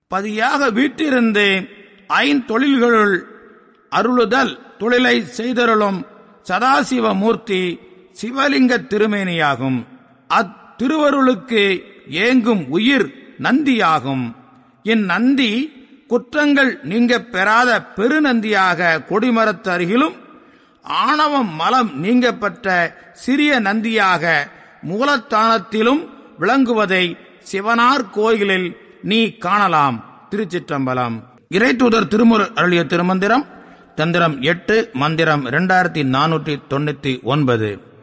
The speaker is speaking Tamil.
பதியாக வீட்டிருந்து ஐந்தொழில்களுள் அருளுதல் தொழிலை செய்தருளும் சதாசிவமூர்த்தி சிவலிங்க திருமேனியாகும். அத்திருவருளுக்கு ஏங்கும் உயிர் நந்தியாகும். இந்நந்தி குற்றங்கள் நீங்க பெறாத பெருநந்தியாக கொடிமரத்து அருகிலும், ஆணவம் மலம் நீங்க பெற்ற சிறிய நந்தியாக மூலத்தானத்திலும் விளங்குவதை சிவனார் கோயிலில் நீ காணலாம். திருச்சிற்றம்பலம். இறைத்தூதர் திருமூலர் அருளிய திருமந்திரம் தந்திரம் 8 மந்திரம் 2499.